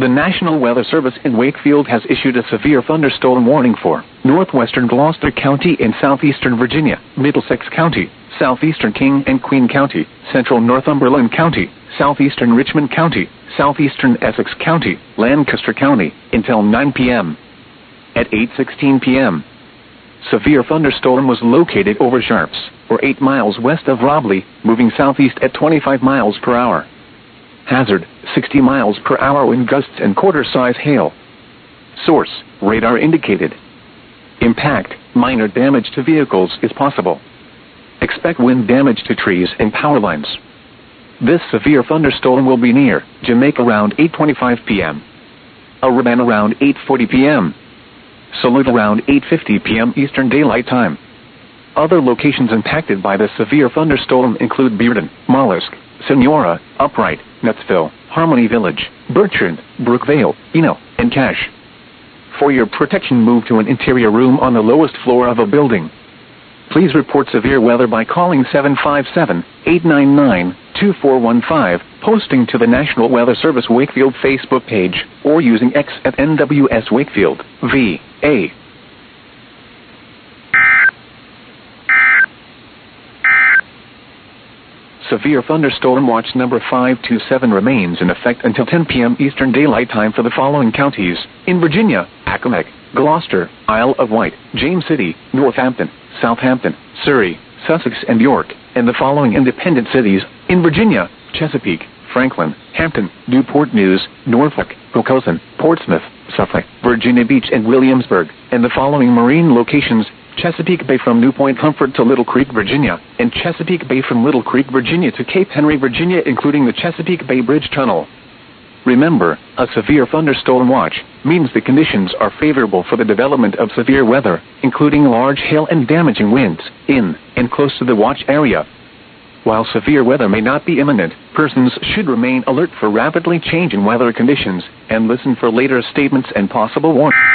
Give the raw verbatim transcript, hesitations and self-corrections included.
The National Weather Service in Wakefield has issued a severe thunderstorm warning for northwestern Gloucester County and southeastern Virginia, Middlesex County, southeastern King and Queen County, central Northumberland County, southeastern Richmond County, southeastern Essex County, Lancaster County, until nine p m At eight sixteen p m, severe thunderstorm was located over Sharps, or eight miles west of Robley, moving southeast at twenty-five miles per hour. Hazard, sixty miles per hour wind gusts and quarter-size hail. Source, radar indicated. Impact, minor damage to vehicles is possible. Expect wind damage to trees and power lines. This severe thunderstorm will be near Jamaica around eight twenty-five p m Araban around eight forty p m Salute around eight fifty p m Eastern Daylight Time. Other locations impacted by the severe thunderstorm include Bearden, Mollusk, Senora, Upright, Nutsville, Harmony Village, Bertrand, Brookvale, Eno, and Cache. For your protection, move to an interior room on the lowest floor of a building. Please report severe weather by calling seven five seven, eight nine nine, two four one five, posting to the National Weather Service Wakefield Facebook page, or using X at N W S Wakefield, V A. Severe thunderstorm watch number five two seven remains in effect until ten p m Eastern Daylight Time for the following counties: in Virginia, Accomack, Gloucester, Isle of Wight, James City, Northampton, Southampton, Surrey, Sussex, and York, and the following independent cities: in Virginia, Chesapeake, Franklin, Hampton, Newport News, Norfolk, Hoboken, Portsmouth, Suffolk, Virginia Beach, and Williamsburg, and the following marine locations: Chesapeake Bay from New Point Comfort to Little Creek, Virginia, and Chesapeake Bay from Little Creek, Virginia to Cape Henry, Virginia, including the Chesapeake Bay Bridge Tunnel. Remember, a severe thunderstorm watch means the conditions are favorable for the development of severe weather, including large hail and damaging winds, in and close to the watch area. While severe weather may not be imminent, persons should remain alert for rapidly changing weather conditions and listen for later statements and possible warnings.